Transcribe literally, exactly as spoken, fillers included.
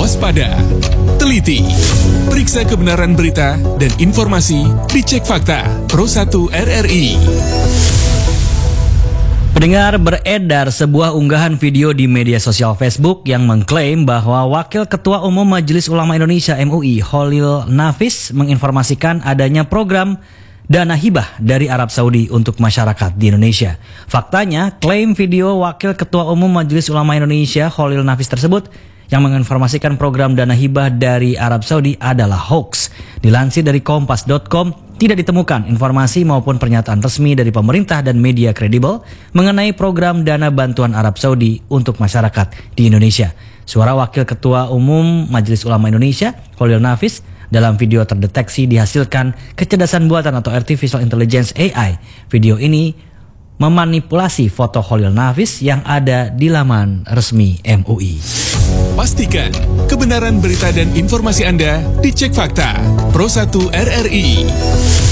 waspada, teliti, periksa kebenaran berita dan informasi, dicek fakta. Pro satu R R I. Pendengar, beredar sebuah unggahan video di media sosial Facebook yang mengklaim bahwa Wakil Ketua Umum Majelis Ulama Indonesia M U I, Khalil Nafis, menginformasikan adanya program dana hibah dari Arab Saudi untuk masyarakat di Indonesia. Faktanya, klaim video Wakil Ketua Umum Majelis Ulama Indonesia, Khalil Nafis tersebut yang menginformasikan program dana hibah dari Arab Saudi adalah hoax. Dilansir dari kompas dot com, tidak ditemukan informasi maupun pernyataan resmi dari pemerintah dan media kredibel mengenai program dana bantuan Arab Saudi untuk masyarakat di Indonesia. Suara Wakil Ketua Umum Majelis Ulama Indonesia, Khalil Nafis, dalam video terdeteksi dihasilkan kecerdasan buatan atau Artificial Intelligence A I. Video ini memanipulasi foto Khalil Nafis yang ada di laman resmi M U I. Pastikan kebenaran berita dan informasi Anda dicek fakta. Pro satu R R I.